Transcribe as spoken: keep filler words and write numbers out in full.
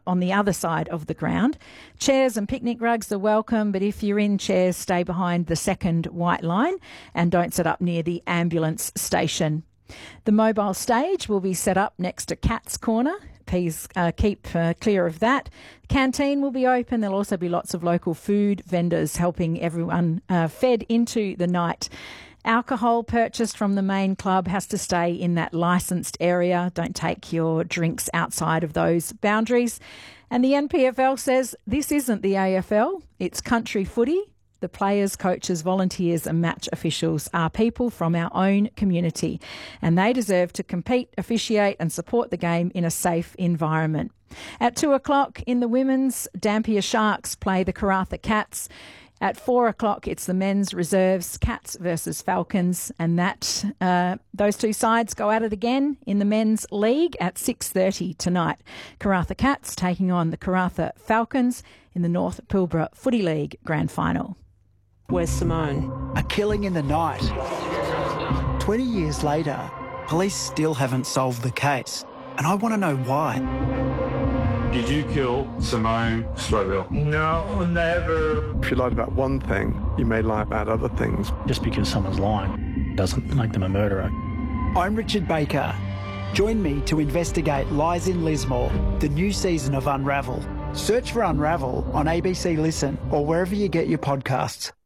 on the other side of the ground. Chairs and picnic rugs are welcome, but if you're in chairs, stay behind the second white line and don't sit up near the ambulance station. The mobile stage will be set up next to Cat's Corner. Please uh, keep uh, clear of that. Canteen will be open. There'll also be lots of local food vendors helping everyone uh, fed into the night. Alcohol purchased from the main club has to stay in that licensed area. Don't take your drinks outside of those boundaries. And the N P F L says this isn't the A F L, it's country footy. The players, coaches, volunteers and match officials are people from our own community, and they deserve to compete, officiate and support the game in a safe environment. At two o'clock in the women's, Dampier Sharks play the Karratha Cats. At four o'clock, it's the men's reserves, Cats versus Falcons, and that uh, those two sides go at it again in the men's league at six thirty tonight. Karratha Cats taking on the Karratha Falcons in the North Pilbara Footy League Grand Final. Where's Simone? A killing in the night. twenty years later, police still haven't solved the case, and I want to know why. Did you kill Simone Stroville? No, never. If you lied about one thing, you may lie about other things. Just because someone's lying doesn't make them a murderer. I'm Richard Baker. Join me to investigate Lies in Lismore, the new season of Unravel. Search for Unravel on A B C Listen or wherever you get your podcasts.